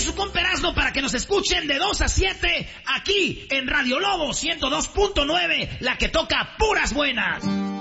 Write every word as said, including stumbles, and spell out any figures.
su compa Erasmo para que nos escuchen de dos a siete aquí en Radio Lobo ciento dos punto nueve, la que toca puras buenas.